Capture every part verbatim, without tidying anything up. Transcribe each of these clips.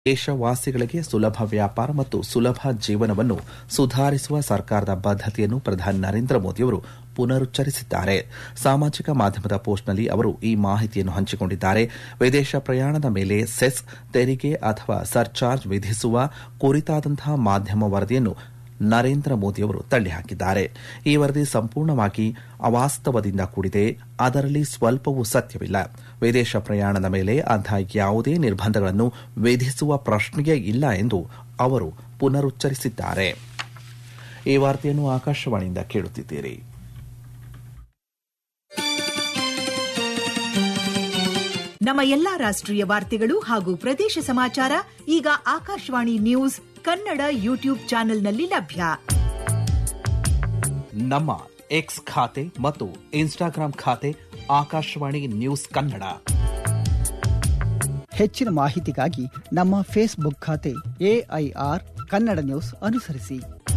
ದೇಶವಾಸಿಗಳಿಗೆ ಸುಲಭ ವ್ಯಾಪಾರ ಮತ್ತು ಸುಲಭ ಜೀವನವನ್ನು ಸುಧಾರಿಸುವ ಸರ್ಕಾರದ ಬದ್ದತೆಯನ್ನು ಪ್ರಧಾನಿ ನರೇಂದ್ರ ಮೋದಿಯವರು ಪುನರುಚ್ಚರಿಸಿದ್ದಾರೆ. ಸಾಮಾಜಿಕ ಮಾಧ್ಯಮದ ಪೋಸ್ಟ್ನಲ್ಲಿ ಅವರು ಈ ಮಾಹಿತಿಯನ್ನು ಹಂಚಿಕೊಂಡಿದ್ದಾರೆ. ವಿದೇಶ ಪ್ರಯಾಣದ ಮೇಲೆ ಸೆಸ್, ತೆರಿಗೆ ಅಥವಾ ಸರ್ಚಾರ್ಜ್ ವಿಧಿಸುವ ಕುರಿತಾದಂತಹ ಮಾಧ್ಯಮ ವರದಿಯನ್ನು ನರೇಂದ್ರ ಮೋದಿಯವರು ತಳ್ಳಿಹಾಕಿದ್ದಾರೆ. ಈ ವರದಿ ಸಂಪೂರ್ಣವಾಗಿ ಅವಾಸ್ತವದಿಂದ ಕೂಡಿದೆ, ಅದರಲ್ಲಿ ಸ್ವಲ್ಪವೂ ಸತ್ಯವಿಲ್ಲ. ವಿದೇಶ ಪ್ರಯಾಣದ ಮೇಲೆ ಅಂತಹ ಯಾವುದೇ ನಿರ್ಬಂಧಗಳನ್ನು ವಿಧಿಸುವ ಪ್ರಶ್ನೆಯೇ ಇಲ್ಲ ಎಂದು ಅವರು ಪುನರುಚ್ಚರಿಸಿದ್ದಾರೆ. ಈ ವಾರ್ತೆಯನ್ನು ಆಕಾಶವಾಣಿಯಿಂದ ಕೇಳುತ್ತಿದ್ದೀರಿ. ನಮ್ಮ ಎಲ್ಲಾ ರಾಷ್ಟ್ರೀಯ ವಾರ್ತೆಗಳು ಹಾಗೂ ಪ್ರದೇಶ ಸಮಾಚಾರ ಈಗ ಆಕಾಶವಾಣಿ ನ್ಯೂಸ್ ಕನ್ನಡ ಯೂಟ್ಯೂಬ್ ಚಾನೆಲ್ನಲ್ಲಿ ಲಭ್ಯ. ನಮ್ಮ ಎಕ್ಸ್ ಖಾತೆ ಮತ್ತು ಇನ್ಸ್ಟಾಗ್ರಾಂ ಖಾತೆ ಆಕಾಶವಾಣಿ ನ್ಯೂಸ್ ಕನ್ನಡ. ಹೆಚ್ಚಿನ ಮಾಹಿತಿಗಾಗಿ ನಮ್ಮ ಫೇಸ್ಬುಕ್ ಖಾತೆ ಎಐಆರ್ ಕನ್ನಡ ನ್ಯೂಸ್ ಅನುಸರಿಸಿ.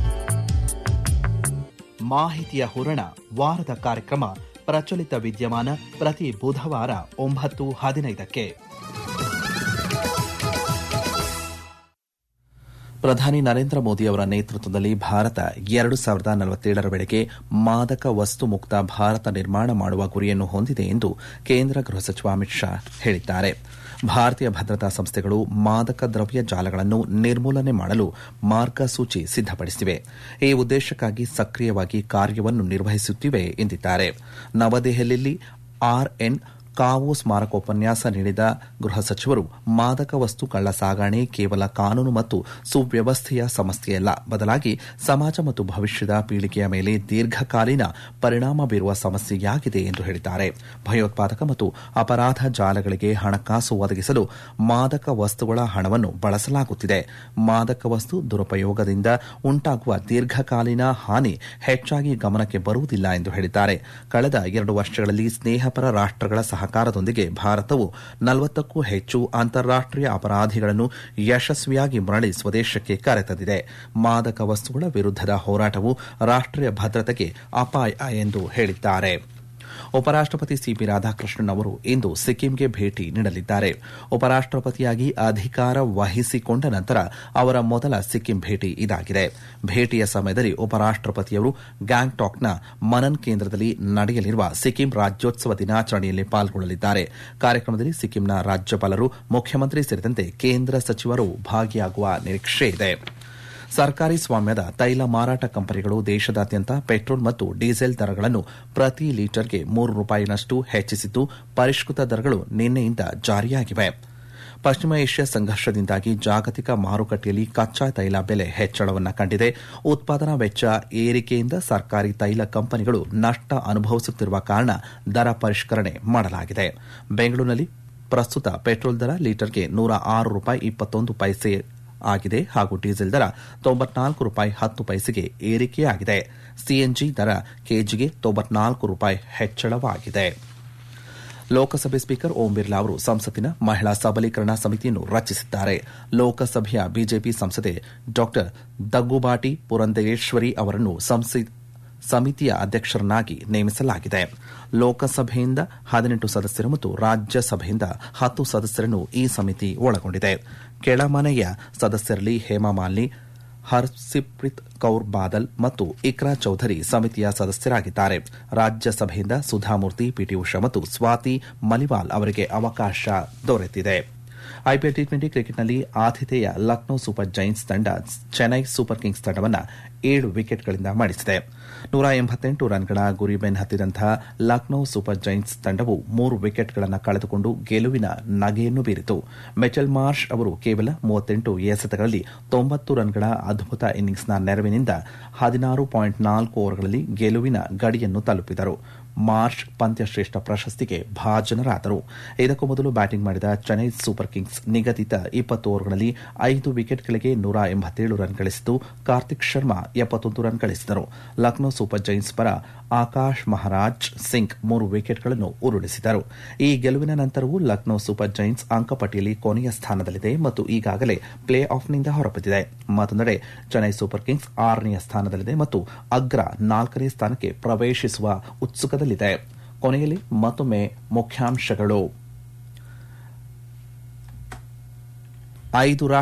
ಮಾಹಿತಿಯ ಹೂರಣ ವಾರದ ಕಾರ್ಯಕ್ರಮ ಪ್ರಚಲಿತ ವಿದ್ಯಮಾನ ಪ್ರತಿ ಬುಧವಾರ ಒಂಬತ್ತು ಹದಿನೈದಕ್ಕೆ. ಪ್ರಧಾನಿ ನರೇಂದ್ರ ಮೋದಿ ಅವರ ನೇತೃತ್ವದಲ್ಲಿ ಭಾರತ ಎರಡು ಸಾವಿರದ ನಲವತ್ತೇಳರ ವೇಳೆಗೆ ಮಾದಕ ವಸ್ತು ಮುಕ್ತ ಭಾರತ ನಿರ್ಮಾಣ ಮಾಡುವ ಗುರಿಯನ್ನು ಹೊಂದಿದೆ ಎಂದು ಕೇಂದ್ರ ಗೃಹ ಸಚಿವ ಅಮಿತ್ ಶಾ ಹೇಳಿದ್ದಾರೆ. ಭಾರತೀಯ ಭದ್ರತಾ ಸಂಸ್ಥೆಗಳು ಮಾದಕ ದ್ರವ್ಯ ಜಾಲಗಳನ್ನು ನಿರ್ಮೂಲನೆ ಮಾಡಲು ಮಾರ್ಗಸೂಚಿ ಸಿದ್ದಪಡಿಸಿವೆ. ಈ ಉದ್ದೇಶಕ್ಕಾಗಿ ಸಕ್ರಿಯವಾಗಿ ಕಾರ್ಯವನ್ನು ನಿರ್ವಹಿಸುತ್ತಿವೆ ಎಂದಿದ್ದಾರೆ. ನವದೆಹಲಿಯಲ್ಲಿ ಆರ್ಎನ್ ಕಾವು ಸ್ಮಾರಕೋಪನ್ಯಾಸ ನೀಡಿದ ಗೃಹ ಸಚಿವರು ಮಾದಕ ವಸ್ತು ಕಳ್ಳ ಸಾಗಣೆ ಕೇವಲ ಕಾನೂನು ಮತ್ತು ಸುವ್ಯವಸ್ಥೆಯ ಸಮಸ್ಯೆಯಲ್ಲ, ಬದಲಾಗಿ ಸಮಾಜ ಮತ್ತು ಭವಿಷ್ಯದ ಪೀಳಿಗೆಯ ಮೇಲೆ ದೀರ್ಘಕಾಲೀನ ಪರಿಣಾಮ ಬೀರುವ ಸಮಸ್ಯೆಯಾಗಿದೆ ಎಂದು ಹೇಳಿದ್ದಾರೆ. ಭಯೋತ್ಪಾದಕ ಮತ್ತು ಅಪರಾಧ ಜಾಲಗಳಿಗೆ ಹಣಕಾಸು ಒದಗಿಸಲು ಮಾದಕ ವಸ್ತುಗಳ ಹಣವನ್ನು ಬಳಸಲಾಗುತ್ತಿದೆ. ಮಾದಕ ವಸ್ತು ದುರುಪಯೋಗದಿಂದ ಉಂಟಾಗುವ ದೀರ್ಘಕಾಲೀನ ಹಾನಿ ಹೆಚ್ಚಾಗಿ ಗಮನಕ್ಕೆ ಬರುವುದಿಲ್ಲ ಎಂದು ಹೇಳಿದ್ದಾರೆ. ಕಳೆದ ಎರಡು ವರ್ಷಗಳಲ್ಲಿ ಸ್ನೇಹಪರ ರಾಷ್ಟಗಳ ಸಹಕಾರದೊಂದಿಗೆ ಭಾರತವು ನಲವತ್ತಕ್ಕೂ ಹೆಚ್ಚು ಅಂತಾರಾಷ್ಟೀಯ ಅಪರಾಧಿಗಳನ್ನು ಯಶಸ್ವಿಯಾಗಿ ಮರಳಿ ಸ್ವದೇಶಕ್ಕೆ ಕರೆತಂದಿದೆ. ಮಾದಕ ವಸ್ತುಗಳ ವಿರುದ್ಧದ ಹೋರಾಟವು ರಾಷ್ಟೀಯ ಭದ್ರತೆಗೆ ಅಪಾಯ ಎಂದು ಹೇಳಿದ್ದಾರೆ. ಉಪರಾಷ್ಟಪತಿ ಸಿಪಿ ರಾಧಾಕೃಷ್ಣನ್ ಅವರು ಇಂದು ಸಿಕ್ಕಿಂಗೆ ಭೇಟಿ ನೀಡಲಿದ್ದಾರೆ. ಉಪರಾಷ್ಟಪತಿಯಾಗಿ ಅಧಿಕಾರ ವಹಿಸಿಕೊಂಡ ನಂತರ ಅವರ ಮೊದಲ ಸಿಕ್ಕಿಂ ಭೇಟಿ ಇದಾಗಿದೆ. ಭೇಟಿಯ ಸಮಯದಲ್ಲಿ ಉಪರಾಷ್ಟಪತಿಯವರು ಗ್ಯಾಂಗ್ಟಾಕ್ನ ಮನನ್ ಕೇಂದ್ರದಲ್ಲಿ ನಡೆಯಲಿರುವ ಸಿಕ್ಕಿಂ ರಾಜ್ಯೋತ್ಸವ ದಿನಾಚರಣೆಯಲ್ಲಿ ಪಾಲ್ಗೊಳ್ಳಲಿದ್ದಾರೆ. ಕಾರ್ಯಕ್ರಮದಲ್ಲಿ ಸಿಕ್ಕಿಂನ ರಾಜ್ಯಪಾಲರು, ಮುಖ್ಯಮಂತ್ರಿ ಸೇರಿದಂತೆ ಕೇಂದ್ರ ಸಚಿವರು ಭಾಗಿಯಾಗುವ ನಿರೀಕ್ಷೆ ಇದೆ. ಸರ್ಕಾರಿ ಸ್ವಾಮ್ಯದ ತೈಲ ಮಾರಾಟ ಕಂಪನಿಗಳು ದೇಶದಾದ್ಯಂತ ಪೆಟ್ರೋಲ್ ಮತ್ತು ಡೀಸೆಲ್ ದರಗಳನ್ನು ಪ್ರತಿ ಲೀಟರ್ಗೆ ಮೂರು ರೂಪಾಯಿನಷ್ಟು ಹೆಚ್ಚಿಸಿದ್ದು, ಪರಿಷ್ಕೃತ ದರಗಳು ನಿನ್ನೆಯಿಂದ ಜಾರಿಯಾಗಿವೆ. ಪಶ್ಚಿಮ ಏಷ್ಯಾ ಸಂಘರ್ಷದಿಂದಾಗಿ ಜಾಗತಿಕ ಮಾರುಕಟ್ಟೆಯಲ್ಲಿ ಕಚ್ಚಾ ತೈಲ ಬೆಲೆ ಹೆಚ್ಚಳವನ್ನು ಕಂಡಿದೆ. ಉತ್ಪಾದನಾ ವೆಚ್ಚ ಏರಿಕೆಯಿಂದ ಸರ್ಕಾರಿ ತೈಲ ಕಂಪನಿಗಳು ನಷ್ಟ ಅನುಭವಿಸುತ್ತಿರುವ ಕಾರಣ ದರ ಪರಿಷ್ಕರಣೆ ಮಾಡಲಾಗಿದೆ. ಬೆಂಗಳೂರಿನಲ್ಲಿ ಪ್ರಸ್ತುತ ಪೆಟ್ರೋಲ್ ದರ ಲೀಟರ್ಗೆ ನೂರ ಆರು ರೂಪಾಯಿ ಇಪ್ಪತ್ತೊಂದು ಪೈಸೆ ಆಗಿದೆ ಹಾಗೂ ಡೀಸೆಲ್ ದರ ತೊಂಬತ್ನಾಲ್ಕು ರೂಪಾಯಿ ಹತ್ತು ಪೈಸೆಗೆ ಏರಿಕೆಯಾಗಿದೆ. ಸಿಎನ್ಜಿ ದರ ಕೆಜಿಗೆ ತೊಂಬತ್ನಾಲ್ಕು ರೂಪಾಯಿ ಹೆಚ್ಚಳವಾಗಿದೆ. ಲೋಕಸಭೆ ಸ್ಪೀಕರ್ ಓಂ ಬಿರ್ಲಾ ಅವರು ಸಂಸತ್ತಿನ ಮಹಿಳಾ ಸಬಲೀಕರಣ ಸಮಿತಿಯನ್ನು ರಚಿಸಿದ್ದಾರೆ. ಲೋಕಸಭೆಯ ಬಿಜೆಪಿ ಸಂಸದೆ ಡಾ ದಗ್ಗುಬಾಟಿ ಪುರಂದೇಶ್ವರಿ ಅವರನ್ನು ಸಮಿತಿಯ ಅಧ್ಯಕ್ಷರನ್ನಾಗಿ ನೇಮಿಸಲಾಗಿದೆ. ಲೋಕಸಭೆಯಿಂದ ಹದಿನೆಂಟು ಸದಸ್ಯರು ಮತ್ತು ರಾಜ್ಯಸಭೆಯಿಂದ ಹತ್ತು ಸದಸ್ಯರನ್ನು ಈ ಸಮಿತಿ ಒಳಗೊಂಡಿದೆ. ಕೆಳಮನೆಯ ಸದಸ್ಯರಲ್ಲಿ ಹೇಮಾ ಮಾಲಿನಿ, ಹರ್ಸಿಪ್ರೀತ್ ಕೌರ್ ಬಾದಲ್ ಮತ್ತು ಇಕ್ರಾ ಚೌಧರಿ ಸಮಿತಿಯ ಸದಸ್ಯರಾಗಿದ್ದಾರೆ. ರಾಜ್ಯಸಭೆಯಿಂದ ಸುಧಾಮೂರ್ತಿ, ಪಿಟಿ ಉಷಾ ಮತ್ತು ಸ್ವಾತಿ ಮಲಿವಾಲ್ ಅವರಿಗೆ ಅವಕಾಶ ದೊರೆತಿದೆ. ಐಪಿಎಲ್ ಟಿ ಟ್ವೆಂಟಿ ಕ್ರಿಕೆಟ್ನಲ್ಲಿ ಆತಿಥೇಯ ಲಕ್ನೋ ಸೂಪರ್ ಜೈಂಟ್ಸ್ ತಂಡ ಚೆನ್ನೈ ಸೂಪರ್ ಕಿಂಗ್ಸ್ ತಂಡವನ್ನು ಏಳು ವಿಕೆಟ್ಗಳಿಂದ ಮಣಿಸಿದೆ. ನೂರ ಎಂಬತ್ತೆಂಟು ರನ್ಗಳ ಗುರಿ ಬೆನ್ನತ್ತಿದಂತಹ ಲಕ್ನೋ ಸೂಪರ್ ಜೈಂಟ್ಸ್ ತಂಡವು ಮೂರು ವಿಕೆಟ್ಗಳನ್ನು ಕಳೆದುಕೊಂಡು ಗೆಲುವಿನ ನಗೆಯನ್ನು ಬೀರಿತು. ಮಿಚೆಲ್ ಮಾರ್ಷ್ ಅವರು ಕೇವಲ ಮೂವತ್ತೆಂಟು ಎಸೆತಗಳಲ್ಲಿ ತೊಂಬತ್ತು ರನ್ಗಳ ಅದ್ಭುತ ಇನ್ನಿಂಗ್ಸ್ನ ನೆರವಿನಿಂದ ಹದಿನಾರು ಪಾಯಿಂಟ್ ನಾಲ್ಕು ಓವರ್ಗಳಲ್ಲಿ ಗೆಲುವಿನ ಗಡಿಯನ್ನು ತಲುಪಿದರು. ಮಾರ್ಚ್ ಪಂದ್ಯಶ್ರೇಷ್ಠ ಪ್ರಶಸ್ತಿಗೆ ಭಾಜನರಾದರು. ಇದಕ್ಕೂ ಮೊದಲು ಬ್ಯಾಟಿಂಗ್ ಮಾಡಿದ ಚೆನ್ನೈ ಸೂಪರ್ ಕಿಂಗ್ಸ್ ನಿಗದಿತ ಇಪ್ಪತ್ತು ಓವರ್ಗಳಲ್ಲಿ ಐದು ವಿಕೆಟ್ಗಳಿಗೆ ನೂರ ಎಂಬತ್ತೇಳು ರನ್ ಗಳಿಸಿದ್ದು, ಕಾರ್ತಿಕ್ ಶರ್ಮಾ ಎಪ್ಪತ್ತೊಂದು ರನ್ ಗಳಿಸಿದರು. ಲಕ್ನೋ ಸೂಪರ್ ಜೈಂಟ್ಸ್ ಪರ ಆಕಾಶ್ ಮಹಾರಾಜ್ ಸಿಂಗ್ ಮೂರು ವಿಕೆಟ್ಗಳನ್ನು ಉರುಳಿಸಿದರು. ಈ ಗೆಲುವಿನ ನಂತರವೂ ಲಕ್ನೋ ಸೂಪರ್ ಜೈಂಟ್ಸ್ ಅಂಕಪಟ್ಟಿಯಲ್ಲಿ ಕೊನೆಯ ಸ್ಥಾನದಲ್ಲಿದೆ ಮತ್ತು ಈಗಾಗಲೇ ಪ್ಲೇ ಆಫ್ನಿಂದ ಹೊರಬಿದ್ದಿದೆ. ಮತ್ತೊಂದೆಡೆ ಚೆನ್ನೈ ಸೂಪರ್ ಕಿಂಗ್ಸ್ ಆರನೆಯ ಸ್ಥಾನದಲ್ಲಿದೆ ಮತ್ತು ಅಗ್ರ ನಾಲ್ಕನೇ ಸ್ಥಾನಕ್ಕೆ ಪ್ರವೇಶಿಸುವ ಉತ್ಸುಕದಲ್ಲಿದೆ. ಕೊನೆಯಲ್ಲಿ ಮತ್ತೊಮ್ಮೆ ಮುಖ್ಯಾಂಶಗಳು. ಐದು